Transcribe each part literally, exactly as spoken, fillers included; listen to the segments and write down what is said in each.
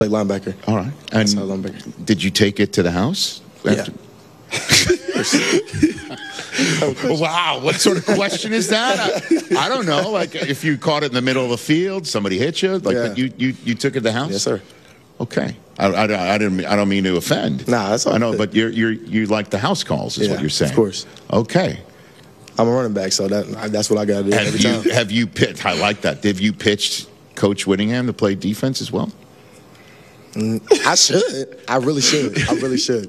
Like linebacker. All right. And linebacker. Did you take it to the house? After? Yeah. Wow, what sort of question is that? I, I don't know. Like, if you caught it in the middle of the field, somebody hit you. Like, Yeah. but you, you, you took it to the house. Yes, sir. Okay. I, I, I didn't. I don't mean to offend. Nah, that's all I know, good. but you're you're you like the house calls, is Yeah, what you're saying. of course. Okay. I'm a running back, so that that's what I got to do Have every you time. have you pitched? I like that. Have you pitched Coach Whittingham to play defense as well? Mm, I should. I really should. I really should.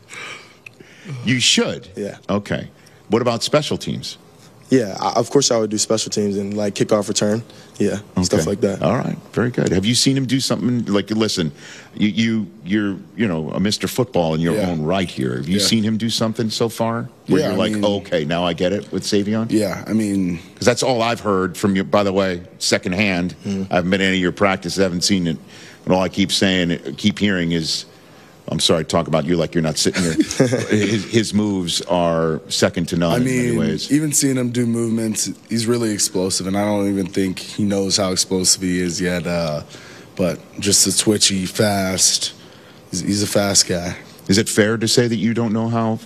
You should. Yeah. Okay. What about special teams? Yeah, I, of course I would do special teams and like kickoff return. Yeah, Okay. stuff like that. All right, very good. Have you seen him do something like? Listen, you you you're you know a Mister Football in your Yeah. own right here. Have you Yeah. seen him do something so far where Yeah, you're I like, mean- oh, okay, now I get it with Savion? Yeah, I mean, Because that's all I've heard from you. By the way, secondhand, Mm-hmm. I haven't been to any of your practices, haven't seen it, and all I keep saying, keep hearing is, I'm sorry, talk about you like you're not sitting here. his, his moves are second to none I in many mean, ways. even seeing him do movements, he's really explosive, and I don't even think he knows how explosive he is yet. Uh, but just a twitchy, fast. He's, he's a fast guy. Is it fair to say that you don't know how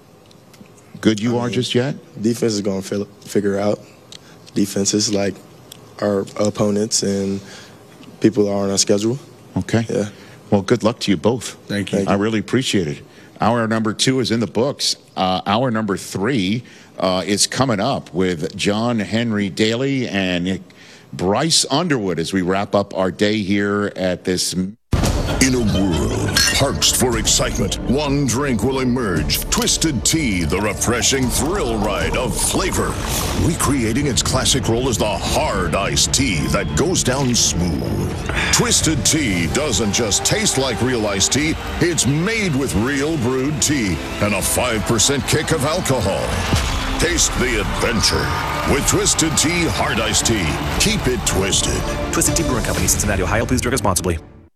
good you I are mean, just yet? Defense is going to figure out. Defenses like our opponents and people are on our schedule. Okay. Yeah. Well, good luck to you both. Thank you. Thank I really appreciate it. Hour number two is in the books. Uh, hour number three uh, is coming up with John Henry Daly and Bryce Underwood as we wrap up our day here at this. In a world parched for excitement, one drink will emerge. Twisted Tea, the refreshing thrill ride of flavor. Recreating its classic role as the hard iced tea that goes down smooth. Twisted Tea doesn't just taste like real iced tea, it's made with real brewed tea and a five percent kick of alcohol. Taste the adventure with Twisted Tea Hard Iced Tea. Keep it twisted. Twisted Tea Brewing Company, Cincinnati, Ohio. Please drink responsibly.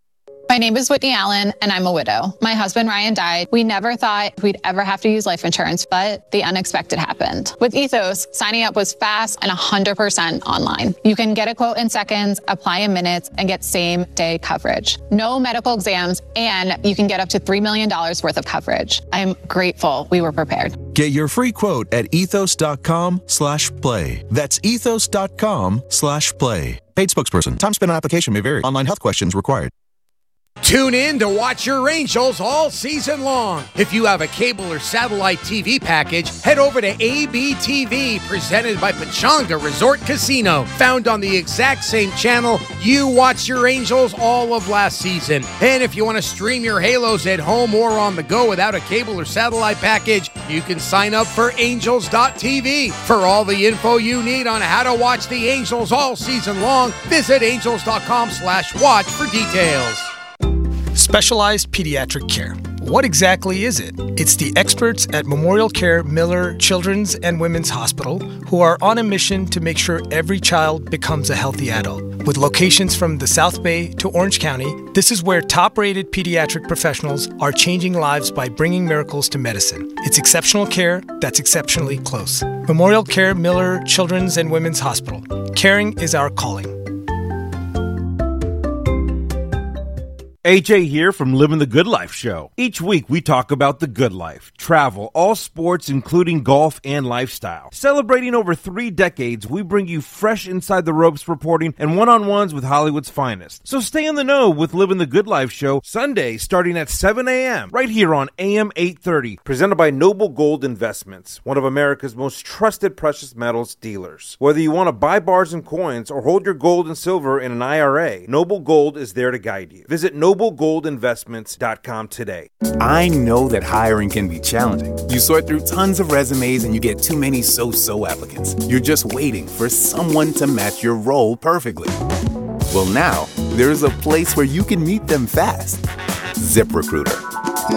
My name is Whitney Allen, and I'm a widow. My husband, Ryan, died. We never thought we'd ever have to use life insurance, but the unexpected happened. With Ethos, signing up was fast and one hundred percent online. You can get a quote in seconds, apply in minutes, and get same-day coverage. No medical exams, and you can get up to three million dollars worth of coverage. I'm grateful we were prepared. Get your free quote at ethos.com slash play. That's ethos.com slash play. Paid spokesperson. Time spent on application may vary. Online health questions required. Tune in to watch your Angels all season long. If you have a cable or satellite T V package, head over to A B T V, presented by Pechanga Resort Casino. Found on the exact same channel you watched your Angels all of last season. And if you want to stream your Halos at home or on the go without a cable or satellite package, you can sign up for angels dot t v. For all the info you need on how to watch the Angels all season long, visit angels.com slash watch for details. Specialized pediatric care. What exactly is it? It's the experts at Memorial Care Miller Children's and Women's Hospital who are on a mission to make sure every child becomes a healthy adult. With locations from the South Bay to Orange County, this is where top-rated pediatric professionals are changing lives by bringing miracles to medicine. It's exceptional care that's exceptionally close. Memorial Care Miller Children's and Women's Hospital. Caring is our calling. A J here from Living the Good Life Show. Each week we talk about the good life, travel, all sports including golf and lifestyle. Celebrating over three decades, we bring you fresh inside the ropes reporting and one-on-ones with Hollywood's finest. So stay in the know with Living the Good Life Show, Sunday starting at seven a.m. right here on A M eight thirty, presented by Noble Gold Investments, one of America's most trusted precious metals dealers. Whether you want to buy bars and coins or hold your gold and silver in an I R A, Noble Gold is there to guide you. Visit Noble noble gold investments dot com today. I know that hiring can be challenging. You sort through tons of resumes and you get too many so-so applicants. You're just waiting for someone to match your role perfectly. Well, now, there's a place where you can meet them fast. ZipRecruiter.